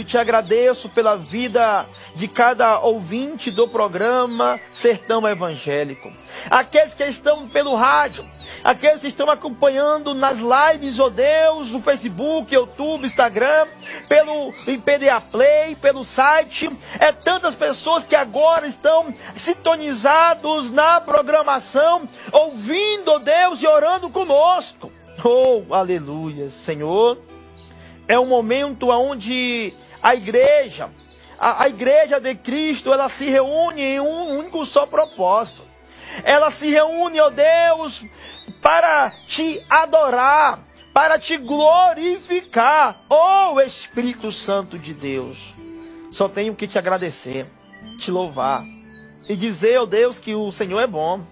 e te agradeço pela vida de cada ouvinte do programa Sertão Evangélico. Aqueles que estão pelo rádio, aqueles que estão acompanhando nas lives, ó Deus, no Facebook, YouTube, Instagram, pelo PDA Play, pelo site. É tantas pessoas que agora estão sintonizados na programação, ouvindo, ó Deus, e orando conosco. Oh, aleluia, Senhor. É um momento onde a igreja de Cristo, ela se reúne em um único só propósito. Ela se reúne, ó Deus, para te adorar, para te glorificar, ó Espírito Santo de Deus. Só tenho que te agradecer, te louvar e dizer, ó Deus, que o Senhor é bom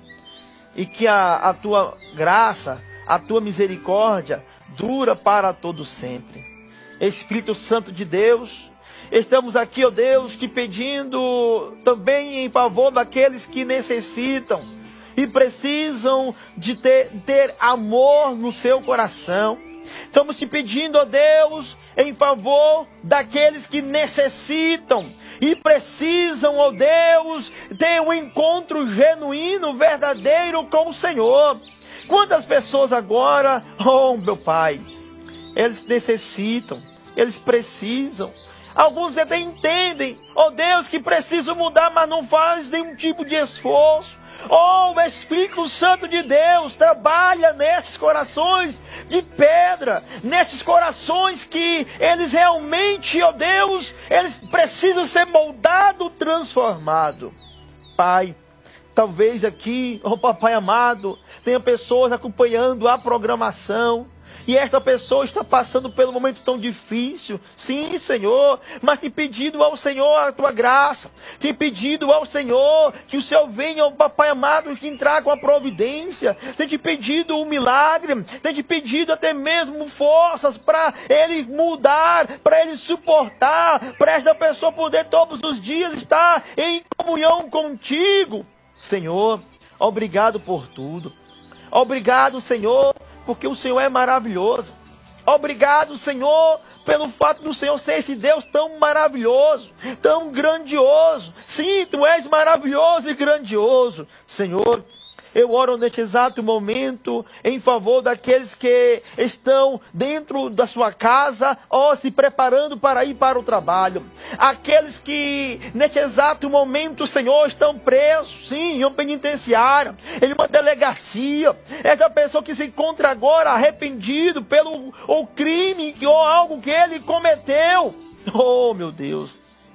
e que a tua graça, a tua misericórdia dura para todo sempre. Espírito Santo de Deus, estamos aqui, ó Deus, te pedindo também em favor daqueles que necessitam e precisam de ter amor no seu coração. Estamos te pedindo, ó Deus, em favor daqueles que necessitam e precisam, ó Deus, ter um encontro genuíno, verdadeiro com o Senhor. Quantas pessoas agora, oh meu Pai, eles necessitam, eles precisam. Alguns até entendem, ó Deus, que precisam mudar, mas não faz nenhum tipo de esforço. Oh, o Espírito Santo de Deus trabalha nestes corações de pedra, nestes corações que eles realmente, ó Deus, eles precisam ser moldados, transformados. Pai, talvez aqui, oh Papai amado, tenha pessoas acompanhando a programação e esta pessoa está passando pelo momento tão difícil. Sim, Senhor, mas tem pedido ao Senhor a tua graça, tem pedido ao Senhor que o Senhor venha, oh Papai amado, que entrar com a providência, tem te pedido um milagre, tem te pedido até mesmo forças para ele mudar, para ele suportar, para esta pessoa poder todos os dias estar em comunhão contigo. Senhor, obrigado por tudo. Obrigado, Senhor, porque o Senhor é maravilhoso. Obrigado, Senhor, pelo fato do Senhor ser esse Deus tão maravilhoso, tão grandioso. Sim, Tu és maravilhoso e grandioso. Senhor, eu oro neste exato momento em favor daqueles que estão dentro da sua casa, ó, se preparando para ir para o trabalho. Aqueles que neste exato momento, Senhor, estão presos, sim, em uma penitenciária, em uma delegacia. Essa pessoa que se encontra agora arrependido pelo o crime ou algo que ele cometeu. Oh, meu Deus,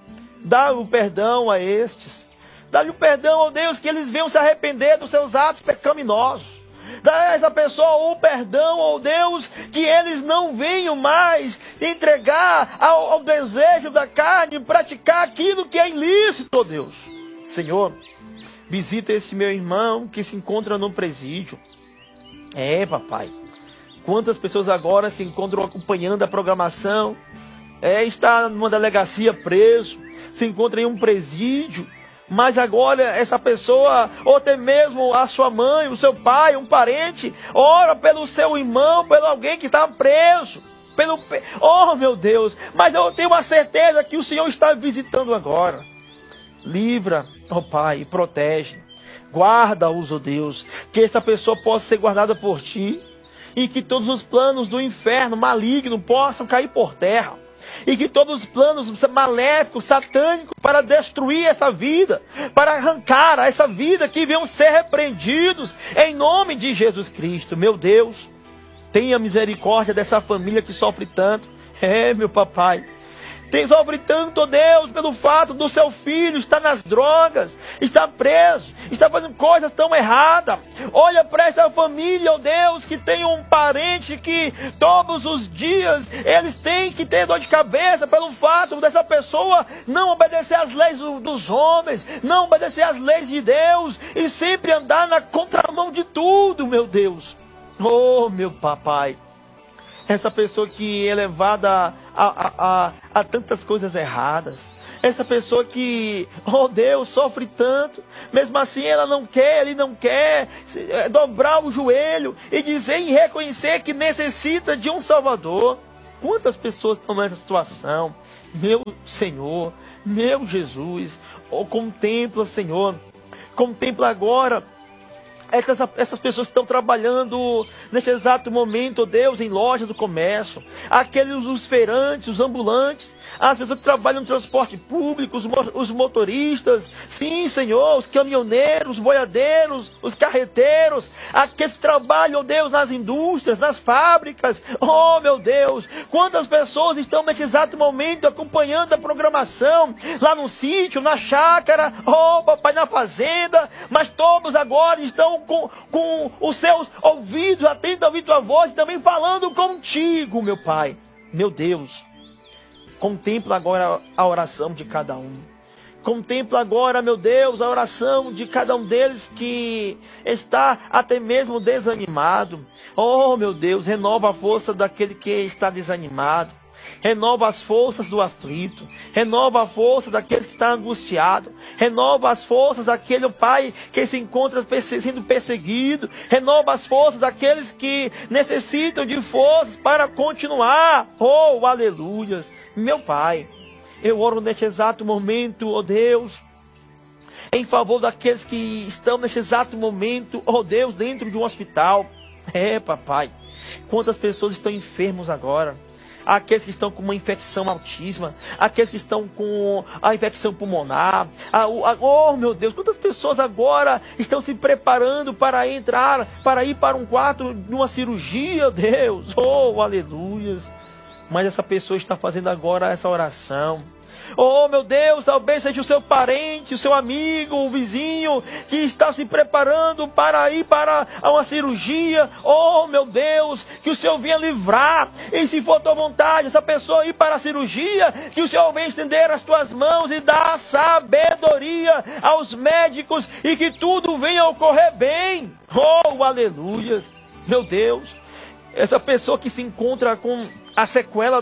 dá o perdão a estes. Dá-lhe o perdão, ó Deus, que eles venham se arrepender dos seus atos pecaminosos. Dá a essa pessoa o perdão, ó Deus, que eles não venham mais entregar ao desejo da carne, praticar aquilo que é ilícito, ó Deus. Senhor, visita esse meu irmão que se encontra no presídio. Papai, quantas pessoas agora se encontram acompanhando a programação, está numa delegacia preso, se encontra em um presídio. Mas agora essa pessoa, ou até mesmo a sua mãe, o seu pai, um parente, ora pelo seu irmão, pelo alguém que está preso. Oh meu Deus, mas eu tenho uma certeza que o Senhor está visitando agora. Livra, ó Pai, e protege. Guarda-os, ó Deus, que esta pessoa possa ser guardada por Ti. E que todos os planos do inferno maligno possam cair por terra. E que todos os planos maléficos, satânicos, para destruir essa vida, para arrancar essa vida, que venham ser repreendidos, em nome de Jesus Cristo. Meu Deus, tenha misericórdia dessa família que sofre tanto. Meu papai, sofre tanto, ó Deus, pelo fato do seu filho estar nas drogas, está preso, está fazendo coisas tão erradas. Olha para esta família, ó Deus, que tem um parente que todos os dias eles têm que ter dor de cabeça pelo fato dessa pessoa não obedecer às leis dos homens, não obedecer às leis de Deus e sempre andar na contramão de tudo, meu Deus. Oh, meu papai. Essa pessoa que é levada a tantas coisas erradas. Essa pessoa que, oh Deus, sofre tanto. Mesmo assim ele não quer dobrar o joelho e dizer e reconhecer que necessita de um Salvador. Quantas pessoas estão nessa situação? meu Senhor, meu Jesus, contempla, Senhor, contempla agora essas pessoas que estão trabalhando nesse exato momento, ó Deus, em loja do comércio, aqueles, os feirantes, os ambulantes, as pessoas que trabalham no transporte público, os motoristas, sim, Senhor, os caminhoneiros, os boiadeiros, os carreteiros, aqueles que trabalham, ó Deus, nas indústrias, nas fábricas, oh meu Deus, quantas pessoas estão nesse exato momento acompanhando a programação, lá no sítio, na chácara, oh papai, na fazenda, mas todos agora estão com os seus ouvidos atentos a ouvir tua voz e também falando contigo, meu Pai. Meu Deus, contempla agora a oração de cada um. Contempla agora, meu Deus, a oração de cada um deles que está até mesmo desanimado. Oh, meu Deus, renova a força daquele que está desanimado. Renova as forças do aflito, renova a força daquele que está angustiado, renova as forças daquele, Pai, que se encontra sendo perseguido, renova as forças daqueles que necessitam de forças para continuar, oh, aleluias, meu Pai, eu oro neste exato momento, oh Deus, em favor daqueles que estão neste exato momento, oh Deus, dentro de um hospital, papai, quantas pessoas estão enfermos agora, aqueles que estão com uma infecção altíssima, aqueles que estão com a infecção pulmonar, oh meu Deus, quantas pessoas agora estão se preparando para ir para um quarto de uma cirurgia, Deus, oh aleluias, mas essa pessoa está fazendo agora essa oração. Oh meu Deus, talvez seja o seu parente, o seu amigo, o vizinho que está se preparando para ir para uma cirurgia. Oh meu Deus, que o Senhor venha livrar. E se for tua vontade, essa pessoa ir para a cirurgia, que o Senhor venha estender as tuas mãos e dar sabedoria aos médicos e que tudo venha ocorrer bem. Oh aleluias, meu Deus, essa pessoa que se encontra com a sequela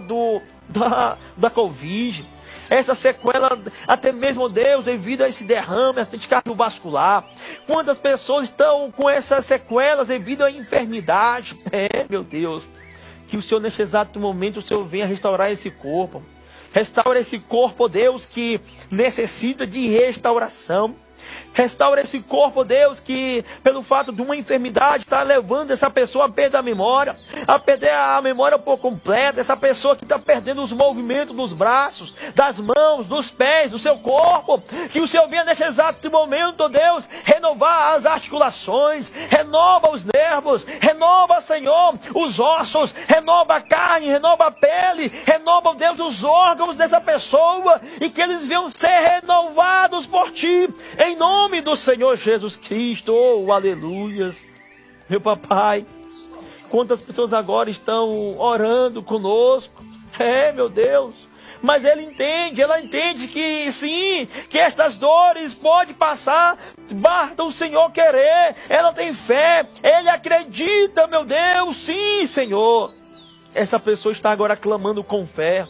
da Covid, essa sequela, até mesmo, Deus, devido a esse derrame, acidente cardiovascular. Quantas pessoas estão com essas sequelas devido à enfermidade? Meu Deus, que o Senhor, neste exato momento, o Senhor venha restaurar esse corpo. Restaura esse corpo, Deus, que necessita de restauração. Restaura esse corpo, Deus, que pelo fato de uma enfermidade está levando essa pessoa a perder a memória, a perder a memória por completo. Essa pessoa que está perdendo os movimentos dos braços, das mãos, dos pés, do seu corpo. Que o Senhor venha nesse exato momento, Deus, renovar as articulações, renova os nervos, renova, Senhor, os ossos, renova a carne, renova a pele, renova, Deus, os órgãos dessa pessoa e que eles venham ser renovados por Ti, em nome do Senhor Jesus Cristo, oh, aleluias. Meu papai, quantas pessoas agora estão orando conosco, meu Deus, mas ela entende que sim, que estas dores podem passar, basta o Senhor querer, ela tem fé, ele acredita, meu Deus, sim, Senhor. Essa pessoa está agora clamando com fé,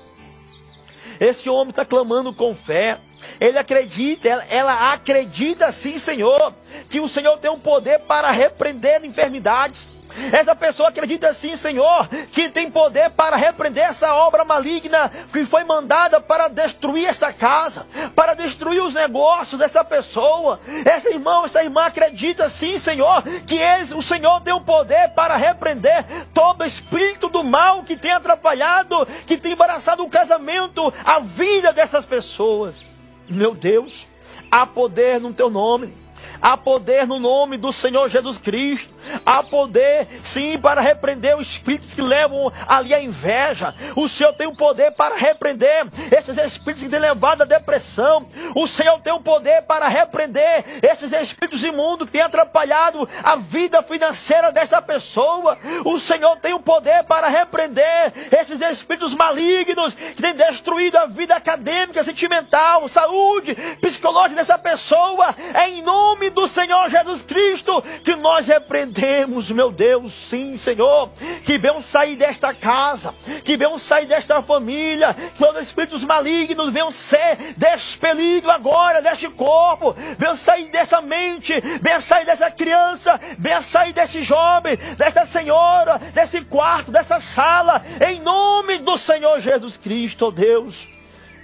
esse homem está clamando com fé. Ele acredita, ela acredita sim, Senhor, que o Senhor tem um poder para repreender enfermidades. Essa pessoa acredita sim, Senhor, que tem poder para repreender essa obra maligna que foi mandada para destruir esta casa, para destruir os negócios dessa pessoa. Essa irmã acredita sim, Senhor, que o Senhor tem o poder para repreender todo espírito do mal que tem atrapalhado, que tem embaraçado o casamento, a vida dessas pessoas. Meu Deus, há poder no teu nome, há poder no nome do Senhor Jesus Cristo, há poder sim para repreender os espíritos que levam ali a inveja. O Senhor tem o poder para repreender esses espíritos que têm levado à depressão. O Senhor tem o poder para repreender esses espíritos imundos que têm atrapalhado a vida financeira desta pessoa. O Senhor tem o poder para repreender esses espíritos malignos que têm destruído a vida acadêmica, sentimental, saúde, psicológica dessa pessoa. É em nome do Senhor Jesus Cristo que nós repreendemos, meu Deus, sim, Senhor, que venham sair desta casa, que venham sair desta família, que todos os espíritos malignos venham ser despelidos agora deste corpo, venham sair dessa mente, venham sair dessa criança, venham sair desse jovem, dessa senhora, desse quarto, dessa sala, em nome do Senhor Jesus Cristo, oh Deus.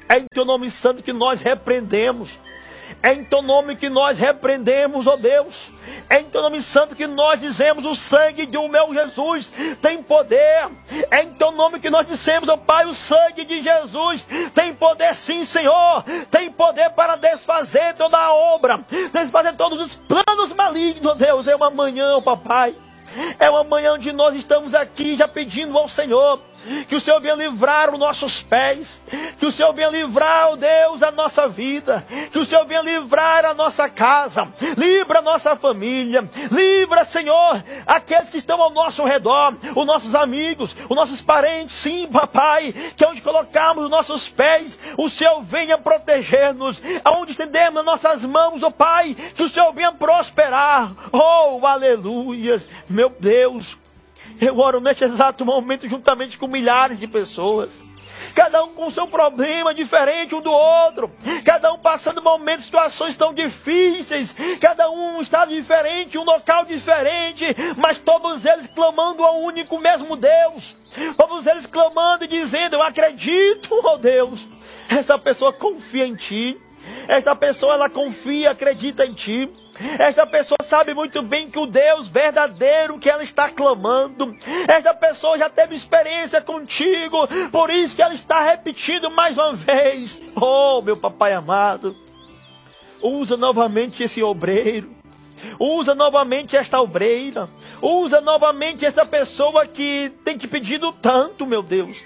É em teu nome santo que nós repreendemos. É em teu nome que nós repreendemos, ó Deus. É em teu nome santo que nós dizemos: o sangue do meu Jesus tem poder. É em teu nome que nós dizemos, ó Pai: o sangue de Jesus tem poder, sim, Senhor. Tem poder para desfazer toda a obra, desfazer todos os planos malignos, ó Deus. É uma manhã, ó Papai. É uma manhã onde nós estamos aqui já pedindo ao Senhor que o Senhor venha livrar os nossos pés, que o Senhor venha livrar, ó Deus, a nossa vida, que o Senhor venha livrar a nossa casa, livra a nossa família, livra, Senhor, aqueles que estão ao nosso redor, os nossos amigos, os nossos parentes, sim, Papai, que onde colocarmos os nossos pés, o Senhor venha proteger-nos, aonde estendemos as nossas mãos, ó Pai, que o Senhor venha prosperar, oh, aleluias, meu Deus. Eu oro neste exato momento juntamente com milhares de pessoas, cada um com seu problema diferente um do outro, cada um passando momentos, situações tão difíceis, cada um um estado diferente, um local diferente, mas todos eles clamando ao único mesmo Deus, todos eles clamando e dizendo: eu acredito, ó Deus. Essa pessoa confia em Ti, essa pessoa ela confia, acredita em Ti. Esta pessoa sabe muito bem que o Deus verdadeiro que ela está clamando, esta pessoa já teve experiência contigo, por isso que ela está repetindo mais uma vez: oh, meu Papai amado, usa novamente esse obreiro, usa novamente esta obreira, usa novamente essa pessoa que tem te pedido tanto, meu Deus.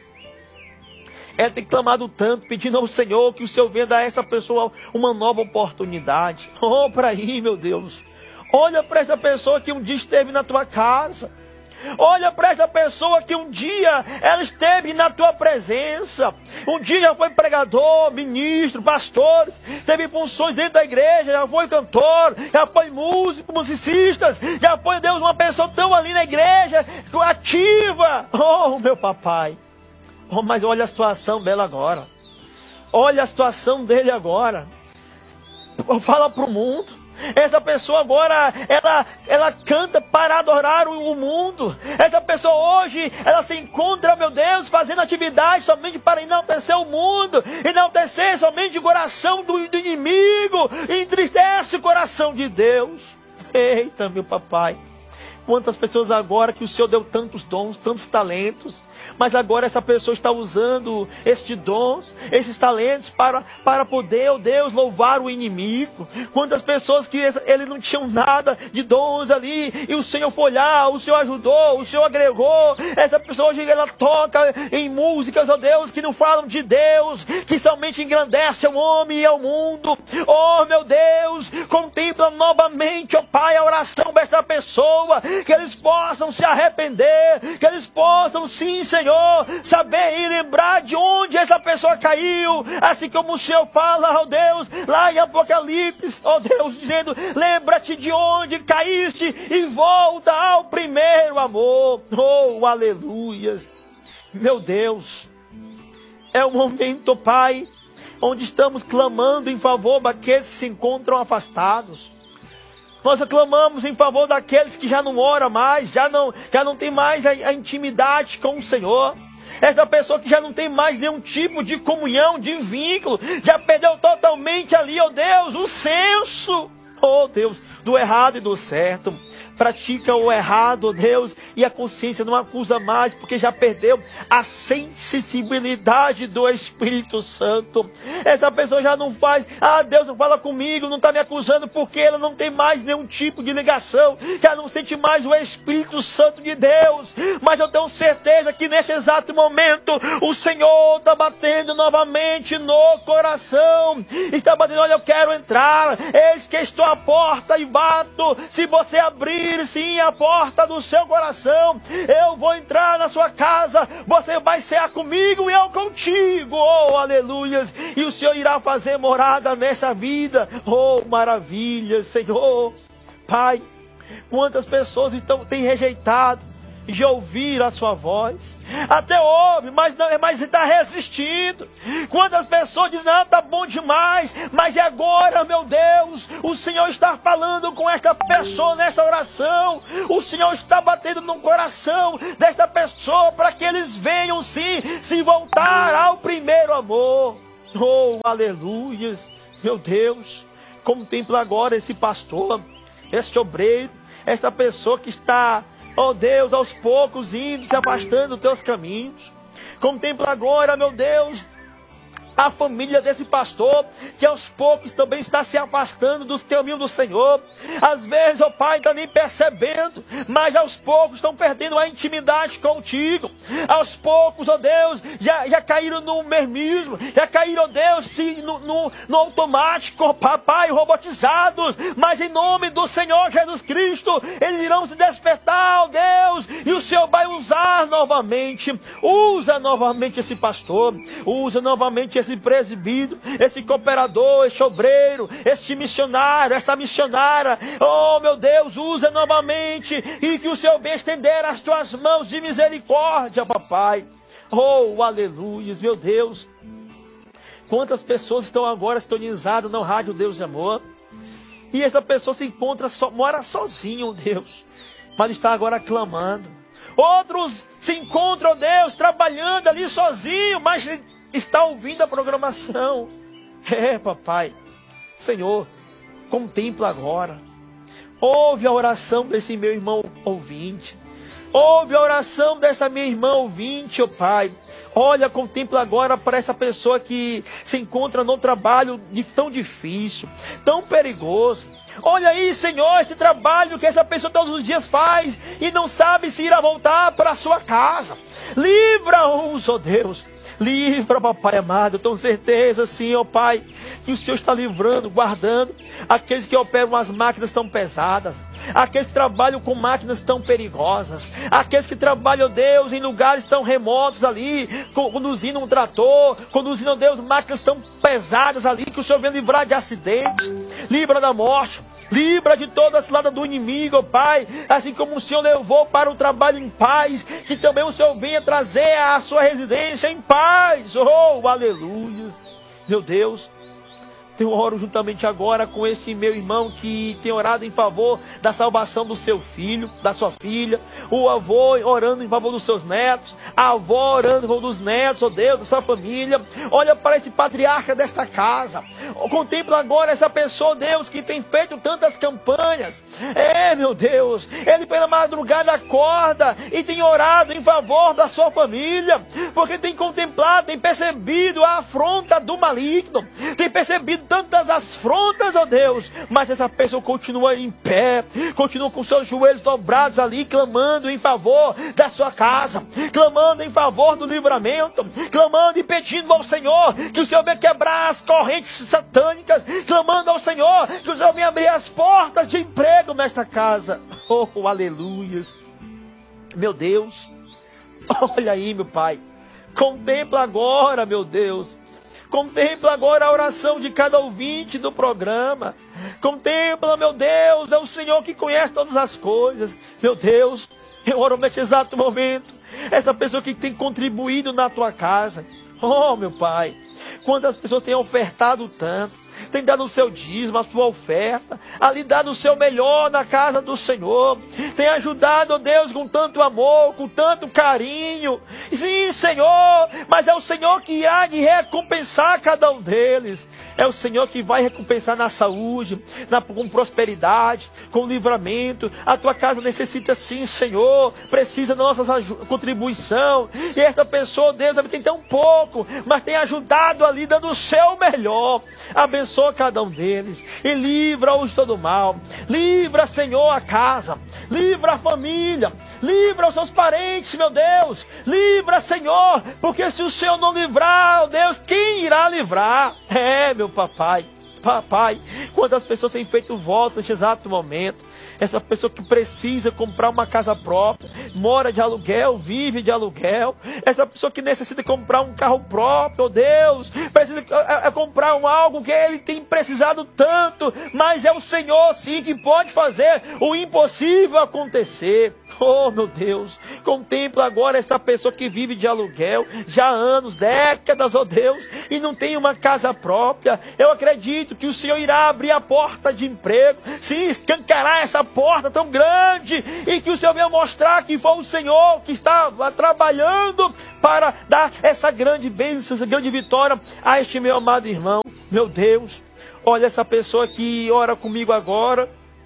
Ela tem clamado tanto, pedindo ao Senhor que o Senhor venha dar a essa pessoa uma nova oportunidade. Oh, para aí, meu Deus. Olha para essa pessoa que um dia esteve na tua casa. Olha para essa pessoa que um dia ela esteve na tua presença. Um dia já foi pregador, ministro, pastor, teve funções dentro da igreja, já foi cantor, já foi músico, musicistas, já foi, Deus, uma pessoa tão ali na igreja, ativa. Oh, meu Papai. Oh, mas olha a situação dela agora. Olha a situação dele agora. Fala para o mundo. Essa pessoa agora, ela canta para adorar o mundo. Essa pessoa hoje, ela se encontra, meu Deus, fazendo atividade somente para enaltecer o mundo, enaltecer somente o coração do inimigo, entristece o coração de Deus. Eita, meu Papai. Quantas pessoas agora que o Senhor deu tantos dons, tantos talentos, mas agora essa pessoa está usando estes dons, esses talentos para poder, oh Deus, louvar o inimigo. Quantas pessoas que eles não tinham nada de dons ali, e o Senhor foi lá, o Senhor ajudou, o Senhor agregou. Essa pessoa hoje ela toca em músicas, oh Deus, que não falam de Deus, que somente engrandece ao homem e ao mundo. Oh meu Deus, contempla novamente, oh Pai, a oração desta pessoa, que eles possam se arrepender, que eles possam, sim, Senhor, saber e lembrar de onde essa pessoa caiu, assim como o Senhor fala, ó Deus, lá em Apocalipse, ó Deus, dizendo: lembra-te de onde caíste e volta ao primeiro amor. Oh, aleluias. Meu Deus, é um momento, Pai, onde estamos clamando em favor daqueles que se encontram afastados. Nós clamamos em favor daqueles que já não oram mais, já não tem mais a intimidade com o Senhor. Esta pessoa que já não tem mais nenhum tipo de comunhão, de vínculo, já perdeu totalmente ali, ó Deus, o senso, ó Deus, do errado e do certo. Pratica o errado, ó Deus, e a consciência não acusa mais, porque já perdeu a sensibilidade do Espírito Santo. Essa pessoa já não faz: ah, Deus não fala comigo, não está me acusando, porque ela não tem mais nenhum tipo de ligação, já não sente mais o Espírito Santo de Deus. Mas eu tenho certeza que neste exato momento o Senhor está batendo novamente no coração, está batendo: olha, eu quero entrar, eis que estou à porta e bato. Se você abrir sim a porta do seu coração, eu vou entrar na sua casa, você vai cear comigo e eu contigo. Oh, aleluias. E o Senhor irá fazer morada nessa vida. Oh, maravilha, Senhor. Pai, quantas pessoas têm rejeitado de ouvir a sua voz. Até ouve, mas está resistindo. Quantas pessoas dizem: não, está bom demais, mas é agora, meu Deus, o Senhor está falando com esta pessoa nesta oração. O Senhor está batendo no coração desta pessoa para que eles venham sim se voltar ao primeiro amor. Oh, aleluias. Meu Deus, contempla agora esse pastor, esse obreiro, esta pessoa que está, oh Deus, aos poucos indo, se afastando dos teus caminhos. Contempla agora, meu Deus, a família desse pastor, que aos poucos também está se afastando dos caminhos do Senhor. Às vezes, ó Pai, está nem percebendo, mas aos poucos estão perdendo a intimidade contigo. Aos poucos, ó Deus, já caíram no mesmismo, já caíram, ó Deus, no automático, ó Pai, robotizados. Mas em nome do Senhor Jesus Cristo, eles irão se despertar, ó Deus, e o Senhor vai usar novamente. Usa novamente esse pastor, usa novamente esse presbítero, esse cooperador, esse obreiro, esse missionário, essa missionária. Oh, meu Deus, usa novamente, e que o Senhor venha estender as tuas mãos de misericórdia, papai. Oh, aleluia, meu Deus. Quantas pessoas estão agora sintonizadas no rádio Deus de Amor, e essa pessoa se encontra, mora sozinho, Deus, mas está agora clamando. Outros se encontram, Deus, trabalhando ali sozinho, mas está ouvindo a programação. Papai, Senhor, contempla agora. Ouve a oração desse meu irmão ouvinte. Ouve a oração dessa minha irmã ouvinte, ó Pai. Olha, contempla agora para essa pessoa que se encontra no trabalho tão difícil, tão perigoso. Olha aí, Senhor, esse trabalho que essa pessoa todos os dias faz e não sabe se irá voltar para a sua casa. Livra-os, ó Deus. Livra, papai amado. Eu tenho certeza, sim, ó Pai, que o Senhor está livrando, guardando aqueles que operam as máquinas tão pesadas, aqueles que trabalham com máquinas tão perigosas, aqueles que trabalham, Deus, em lugares tão remotos ali, conduzindo um trator, conduzindo, Deus, máquinas tão pesadas ali, que o Senhor venha livrar de acidentes, livra da morte. Livra de toda a cilada do inimigo, ó Pai. Assim como o Senhor levou para o trabalho em paz, que também o Senhor venha trazer a sua residência em paz. Oh, aleluia. Meu Deus, eu oro juntamente agora com este meu irmão que tem orado em favor da salvação do seu filho, da sua filha. O avô orando em favor dos seus netos, a avó orando em favor dos netos, ó Deus, da sua família. Olha para esse patriarca desta casa. Contempla agora essa pessoa, Deus, que tem feito tantas campanhas. Meu Deus, ele pela madrugada acorda e tem orado em favor da sua família, porque tem contemplado, tem percebido a afronta do maligno, tem percebido tantas afrontas, ó Deus, mas essa pessoa continua em pé, continua com seus joelhos dobrados ali, clamando em favor da sua casa, clamando em favor do livramento, clamando e pedindo ao Senhor que o Senhor venha quebrar as correntes satânicas, clamando ao Senhor que o Senhor venha abrir as portas de emprego nesta casa. Oh, aleluia. Meu Deus, olha aí, meu Pai, contempla agora, meu Deus. Contempla agora a oração de cada ouvinte do programa. Contempla, meu Deus, é o Senhor que conhece todas as coisas. Meu Deus, eu oro neste exato momento. Essa pessoa que tem contribuído na tua casa. Oh, meu Pai, quantas pessoas têm ofertado tanto, tem dado o seu dízimo, a sua oferta, ali dado o seu melhor na casa do Senhor, tem ajudado, Deus, com tanto amor, com tanto carinho. Sim, Senhor, mas é o Senhor que há de recompensar cada um deles. É o Senhor que vai recompensar na saúde, com prosperidade, com livramento. A tua casa necessita, sim, Senhor, precisa da nossa contribuição. E esta pessoa, Deus, tem tão pouco, mas tem ajudado ali, dando o seu melhor. Abençoa cada um deles e livra-os de todo mal. Livra, Senhor, a casa, livra a família, livra os seus parentes, meu Deus. Livra, Senhor, porque se o Senhor não livrar, Deus, quem irá livrar? Meu papai, quantas pessoas têm feito votos neste exato momento? Essa pessoa que precisa comprar uma casa própria, mora de aluguel, vive de aluguel. Essa pessoa que necessita comprar um carro próprio, oh Deus, precisa comprar algo que ele tem precisado tanto, mas é o Senhor sim que pode fazer o impossível acontecer. Oh, meu Deus, contempla agora essa pessoa que vive de aluguel, já há anos, décadas, oh Deus, e não tem uma casa própria. Eu acredito que o Senhor irá abrir a porta de emprego, sim, escancarar essa porta tão grande, e que o Senhor venha mostrar que foi o Senhor que está trabalhando para dar essa grande bênção, essa grande vitória a este meu amado irmão. Meu Deus, olha essa pessoa que ora comigo agora,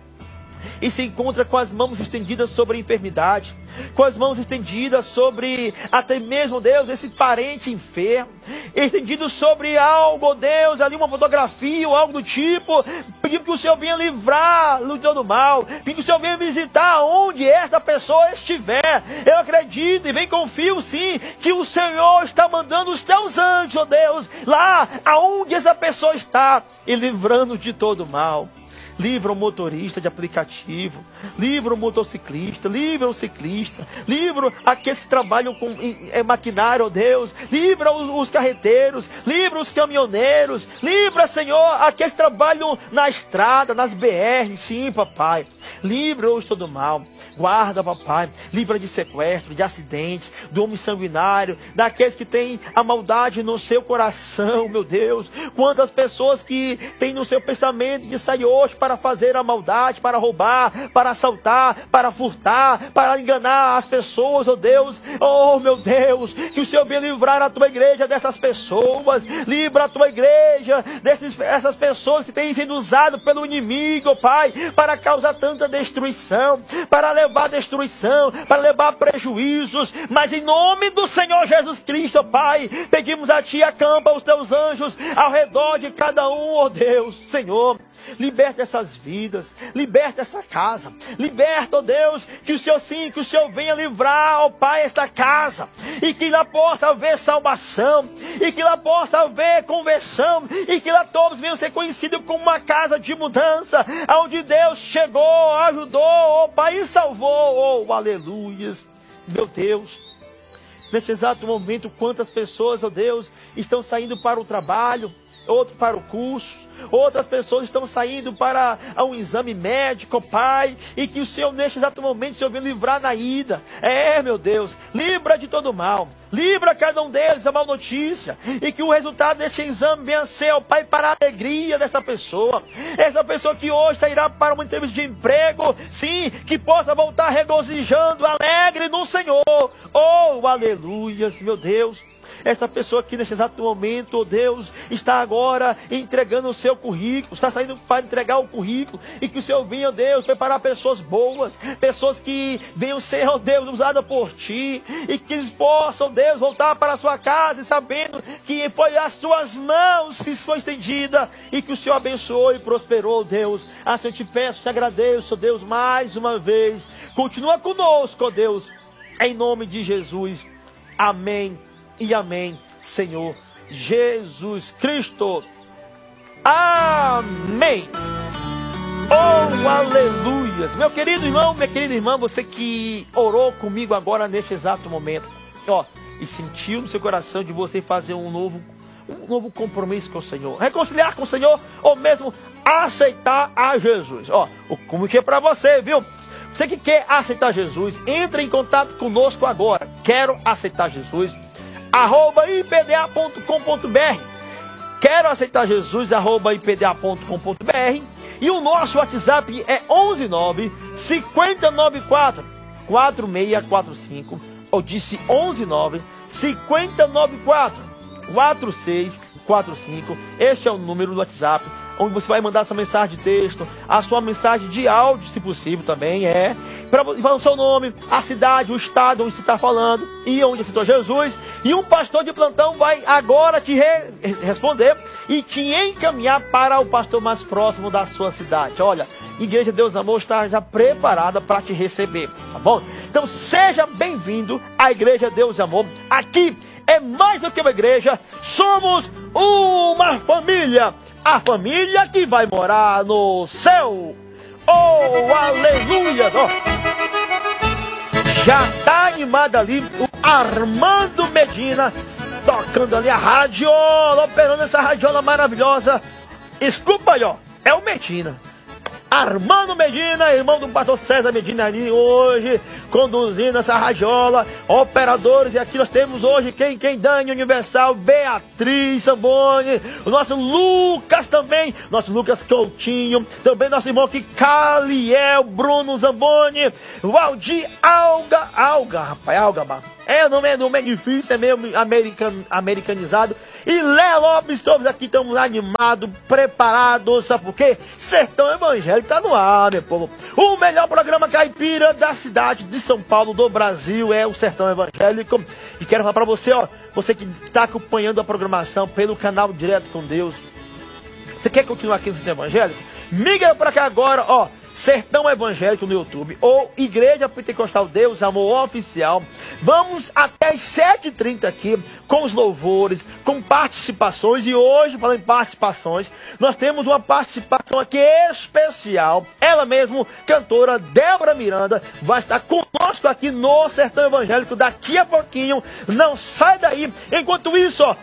e se encontra com as mãos estendidas sobre a enfermidade, com as mãos estendidas sobre até mesmo, Deus, esse parente enfermo, estendido sobre algo, Deus, ali uma fotografia ou algo do tipo, pedindo que o Senhor venha livrar do mal, pedindo que o Senhor venha visitar onde esta pessoa estiver. Eu acredito e bem confio sim, que o Senhor está mandando os teus anjos, oh Deus, lá aonde essa pessoa está, e livrando de todo mal. Livra o motorista de aplicativo, livra o motociclista, livra o ciclista, livra aqueles que trabalham com maquinário, ó Deus, livra os carreteiros, livra os caminhoneiros, livra, Senhor, aqueles que trabalham na estrada, nas BR, sim, papai, livra-os de todo mal. Guarda, papai, livra de sequestro, de acidentes, do homem sanguinário, daqueles que têm a maldade no seu coração, meu Deus. Quantas pessoas que têm no seu pensamento de sair hoje para fazer a maldade, para roubar, para assaltar, para furtar, para enganar as pessoas, oh Deus. Oh, meu Deus, que o Senhor venha livrar a tua igreja dessas pessoas, livra a tua igreja dessas pessoas que têm sido usadas pelo inimigo, oh Pai, para causar tanta destruição, para levar destruição, para levar prejuízos, mas em nome do Senhor Jesus Cristo, Pai, pedimos a Ti, acampa os Teus anjos ao redor de cada um, ó Deus, Senhor, liberta essas vidas, liberta essa casa, liberta, ó Deus, que o Senhor sim, que o Senhor venha livrar, ó Pai, esta casa, e que lá possa haver salvação, e que lá possa haver conversão, e que lá todos venham ser conhecidos como uma casa de mudança, onde Deus chegou, ajudou, ó Pai, e salvou, oh, aleluias, meu Deus. Neste exato momento, quantas pessoas, ó Deus, estão saindo para o trabalho, outros para o curso, outras pessoas estão saindo para um exame médico, Pai, e que o Senhor, neste exato momento, o Senhor venha livrar na ida. Meu Deus, livra de todo mal, livra cada um deles da mal notícia, e que o resultado deste exame venha ser, ó Pai, para a alegria dessa pessoa, essa pessoa que hoje sairá para uma entrevista de emprego, sim, que possa voltar regozijando, alegre no Senhor, oh, aleluias, meu Deus. Esta pessoa aqui neste exato momento, oh Deus, está agora entregando o seu currículo, está saindo para entregar o currículo, e que o Senhor venha, oh Deus, preparar pessoas boas, pessoas que venham ser, oh Deus, usadas por Ti, e que eles possam, oh Deus, voltar para a sua casa, sabendo que foi as Suas mãos que foi estendida, e que o Senhor abençoou e prosperou, Deus. Assim eu te peço, te agradeço, oh Deus, mais uma vez, continua conosco, oh Deus, em nome de Jesus, amém. E amém, Senhor Jesus Cristo. Amém. Oh, aleluias. Meu querido irmão, minha querida irmã, você que orou comigo agora neste exato momento, e sentiu no seu coração de você fazer um novo compromisso com o Senhor, reconciliar com o Senhor, ou mesmo aceitar a Jesus. O convite é para você, viu? Você que quer aceitar Jesus, entre em contato conosco agora. Quero aceitar Jesus, @ipda.com.br. Quero aceitar Jesus, @ipda.com.br. E o nosso WhatsApp é 119 5094 4645. Eu disse 119 5094 4645. Este é o número do WhatsApp, onde você vai mandar sua mensagem de texto, a sua mensagem de áudio, se possível também, para falar o seu nome, a cidade, o estado onde você está falando e onde aceitou Jesus. E um pastor de plantão vai agora te responder e te encaminhar para o pastor mais próximo da sua cidade. Olha, Igreja Deus Amor está já preparada para te receber, tá bom? Então seja bem-vindo à Igreja Deus Amor. Aqui é mais do que uma igreja, somos uma família. A família que vai morar no céu. Oh, aleluia! Já está animado ali o Armando Medina, tocando ali a radiola, operando essa radiola maravilhosa. Escuta aí, é o Medina. Armando Medina, irmão do pastor César Medina ali hoje, conduzindo essa radiola, operadores, e aqui nós temos hoje quem? Dani Universal, Beatriz Samboni, o nosso Lucas também, nosso Lucas Coutinho, também nosso irmão aqui, Caliel, Bruno Zamboni, Valdir Alga, o nome é difícil, é meio americanizado. E Léo Lopes, todos aqui estamos animados, preparados, sabe por quê? Sertão Evangélico tá no ar, meu povo. O melhor programa caipira da cidade de São Paulo, do Brasil, é o Sertão Evangélico. E quero falar pra você, ó, você que está acompanhando a programação pelo canal Direto com Deus. Você quer continuar aqui no Sertão Evangélico? Migra pra cá agora, ó. Sertão Evangélico no YouTube, ou Igreja Pentecostal Deus Amor Oficial. Vamos até as 7h30 aqui, com os louvores, com participações. E hoje, falando em participações, nós temos uma participação aqui especial. Ela mesmo, cantora Débora Miranda, vai estar conosco aqui no Sertão Evangélico daqui a pouquinho. Não sai daí. Enquanto isso, ó,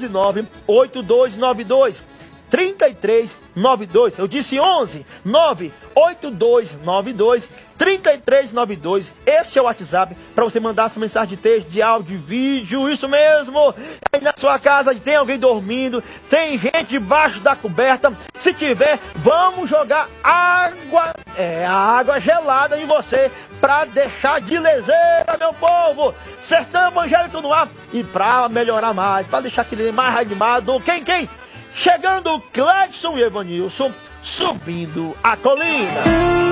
11982923392. Eu disse 11-98292-3392. Este é o WhatsApp para você mandar sua mensagem de texto, de áudio, de vídeo. Isso mesmo. Aí na sua casa tem alguém dormindo, tem gente debaixo da coberta. Se tiver, vamos jogar água, a água gelada em você, para deixar de leseira, meu povo. Sertão Evangélico no ar. E para melhorar mais, para deixar aquele mais animado. Quem? Chegando Cledson e Evanilson, subindo a colina.